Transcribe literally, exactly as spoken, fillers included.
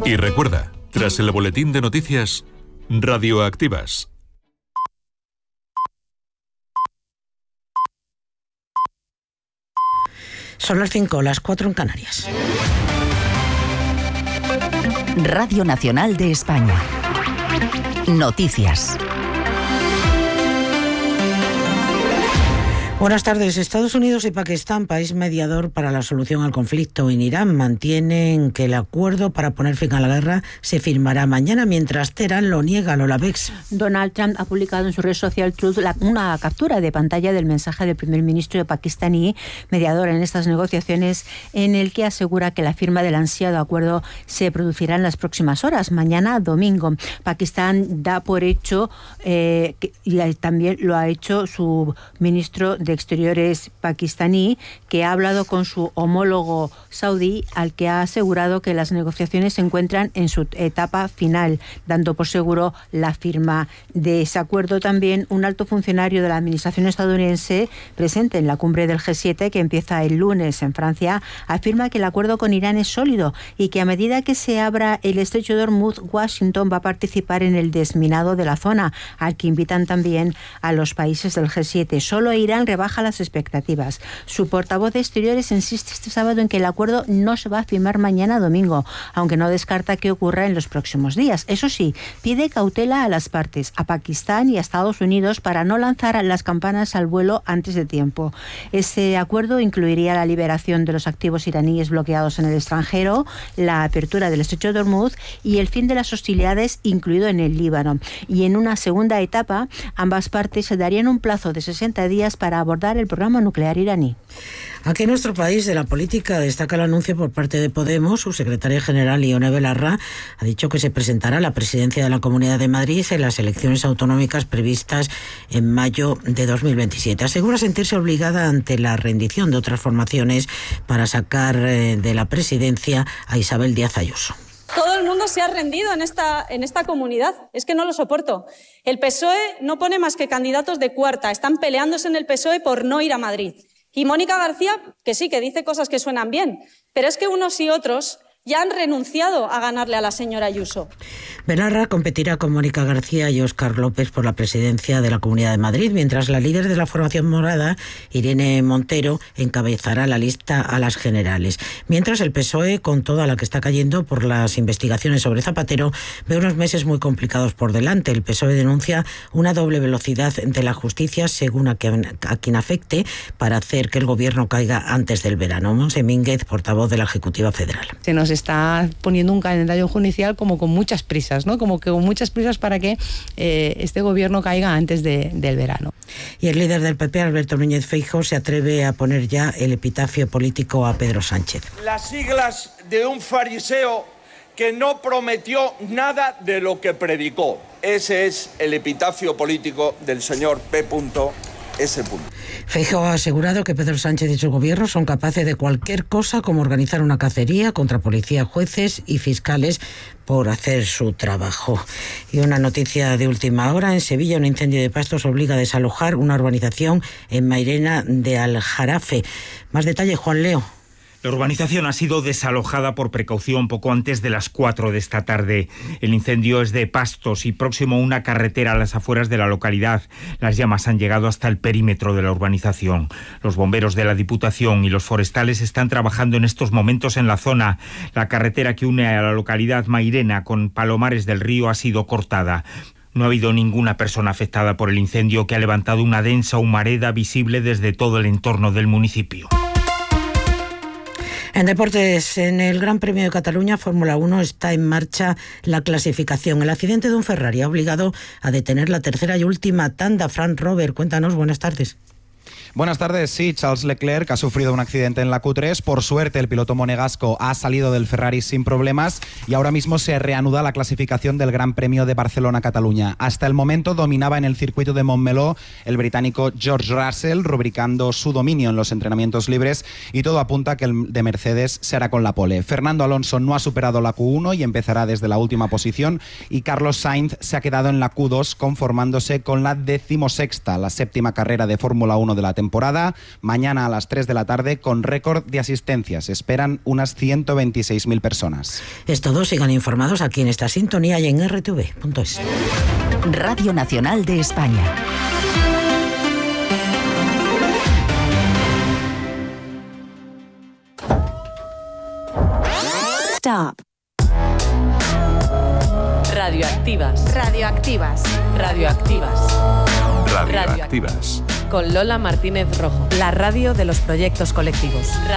Y recuerda, tras el boletín de noticias, Radioactivas. Son las cinco, las cuatro en Canarias. Radio Nacional de España. Noticias. Buenas tardes. Estados Unidos y Pakistán, país mediador para la solución al conflicto en Irán, mantienen que el acuerdo para poner fin a la guerra se firmará mañana, mientras Teherán lo niega. Lola Bex. Donald Trump ha publicado en su red social Truth la, una captura de pantalla del mensaje del primer ministro pakistaní, mediador en estas negociaciones, en el que asegura que la firma del ansiado acuerdo se producirá en las próximas horas, mañana domingo. Pakistán da por hecho, eh, que, y también lo ha hecho su ministro de Exteriores pakistaní, que ha hablado con su homólogo saudí, al que ha asegurado que las negociaciones se encuentran en su etapa final, dando por seguro la firma de ese acuerdo. También un alto funcionario de la administración estadounidense presente en la cumbre del G siete, que empieza el lunes en Francia, afirma que el acuerdo con Irán es sólido y que a medida que se abra el estrecho de Hormuz, Washington va a participar en el desminado de la zona, al que invitan también a los países del G siete. Solo Irán baja las expectativas. Su portavoz de Exteriores insiste este sábado en que el acuerdo no se va a firmar mañana domingo, aunque no descarta que ocurra en los próximos días. Eso sí, pide cautela a las partes, a Pakistán y a Estados Unidos, para no lanzar las campanas al vuelo antes de tiempo. Ese acuerdo incluiría la liberación de los activos iraníes bloqueados en el extranjero, la apertura del estrecho de Hormuz y el fin de las hostilidades, incluido en el Líbano. Y en una segunda etapa, ambas partes se darían un plazo de sesenta días para abordar el programa nuclear iraní. Aquí en nuestro país, de la política, destaca el anuncio por parte de Podemos. Su secretaria general, Ione Belarra, ha dicho que se presentará a la presidencia de la Comunidad de Madrid en las elecciones autonómicas previstas en mayo de dos mil veintisiete. Asegura sentirse obligada ante la rendición de otras formaciones para sacar de la presidencia a Isabel Díaz Ayuso. Todo el mundo se ha rendido en esta, en esta comunidad. Es que no lo soporto. El P S O E no pone más que candidatos de cuarta. Están peleándose en el P S O E por no ir a Madrid. Y Mónica García, que sí, que dice cosas que suenan bien, pero es que unos y otros ya han renunciado a ganarle a la señora Ayuso. Belarra competirá con Mónica García y Óscar López por la presidencia de la Comunidad de Madrid, mientras la líder de la formación morada, Irene Montero, encabezará la lista a las generales. Mientras el P S O E, con toda la que está cayendo por las investigaciones sobre Zapatero, ve unos meses muy complicados por delante. El P S O E denuncia una doble velocidad de la justicia, según a quien, a quien afecte, para hacer que el gobierno caiga antes del verano. Monse Mínguez, portavoz de la Ejecutiva Federal. Se nos está poniendo un calendario judicial como con muchas prisas, ¿no? Como que con muchas prisas para que eh, este gobierno caiga antes de, del verano. Y el líder del P P, Alberto Núñez Feijóo, se atreve a poner ya el epitafio político a Pedro Sánchez. Las siglas de un fariseo que no prometió nada de lo que predicó. Ese es el epitafio político del señor P. S. Feijóo ha asegurado que Pedro Sánchez y su gobierno son capaces de cualquier cosa, como organizar una cacería contra policía, jueces y fiscales por hacer su trabajo. Y una noticia de última hora: en Sevilla un incendio de pastos obliga a desalojar una urbanización en Mairena de Aljarafe. Más detalle, Juan Leo. La urbanización ha sido desalojada por precaución poco antes de las cuatro de esta tarde. El incendio es de pastos y próximo a una carretera a las afueras de la localidad. Las llamas han llegado hasta el perímetro de la urbanización. Los bomberos de la Diputación y los forestales están trabajando en estos momentos en la zona. La carretera que une a la localidad Mairena con Palomares del Río ha sido cortada. No ha habido ninguna persona afectada por el incendio, que ha levantado una densa humareda visible desde todo el entorno del municipio. En deportes, en el Gran Premio de Cataluña, Fórmula uno, está en marcha la clasificación. El accidente de un Ferrari ha obligado a detener la tercera y última tanda. Fran Robert, cuéntanos, buenas tardes. Buenas tardes. Sí, Charles Leclerc ha sufrido un accidente en la Q tres. Por suerte, el piloto monegasco ha salido del Ferrari sin problemas y ahora mismo se reanuda la clasificación del Gran Premio de Barcelona-Cataluña. Hasta el momento dominaba en el circuito de Montmeló el británico George Russell, rubricando su dominio en los entrenamientos libres, y todo apunta a que el de Mercedes se hará con la pole. Fernando Alonso no ha superado la Q uno y empezará desde la última posición, y Carlos Sainz se ha quedado en la Q dos, conformándose con la decimosexta, la séptima carrera de Fórmula uno de la temporada temporada. Mañana a las tres de la tarde con récord de asistencia. Se esperan unas ciento veintiséis mil personas. Es todo. Sigan informados aquí en esta sintonía y en r t v punto es. Radio Nacional de España. Stop. Radioactivas. Radioactivas. Radioactivas. Radioactivas. Con Lola Martínez Rojo. La radio de los proyectos colectivos.